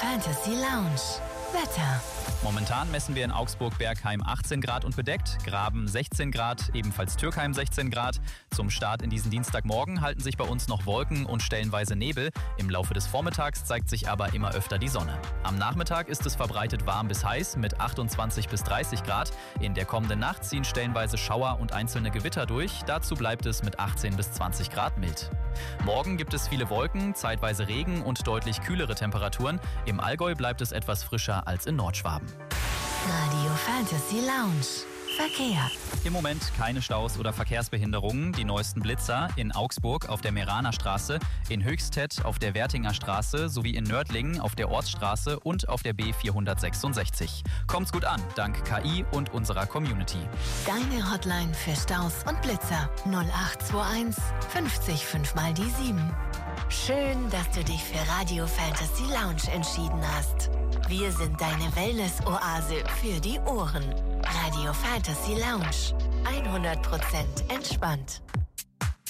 Fantasy Lounge. Wetter. Momentan messen wir in Augsburg-Bergheim 18 Grad und bedeckt, Graben 16 Grad, ebenfalls Türkheim 16 Grad. Zum Start in diesen Dienstagmorgen halten sich bei uns noch Wolken und stellenweise Nebel. Im Laufe des Vormittags zeigt sich aber immer öfter die Sonne. Am Nachmittag ist es verbreitet warm bis heiß mit 28 bis 30 Grad. In der kommenden Nacht ziehen stellenweise Schauer und einzelne Gewitter durch. Dazu bleibt es mit 18 bis 20 Grad mild. Morgen gibt es viele Wolken, zeitweise Regen und deutlich kühlere Temperaturen. Im Allgäu bleibt es etwas frischer als in Nordschwaben. Radio Fantasy Lounge. Verkehr. Im Moment keine Staus oder Verkehrsbehinderungen. Die neuesten Blitzer in Augsburg auf der Meraner Straße, in Höchstädt auf der Wertinger Straße sowie in Nördlingen auf der Ortsstraße und auf der B466. Kommt's gut an, dank KI und unserer Community. Deine Hotline für Staus und Blitzer 0821 50 5 mal die 7. Schön, dass du dich für Radio Fantasy Lounge entschieden hast. Wir sind deine Wellness-Oase für die Ohren. Radio Fantasy Lounge. 100% entspannt.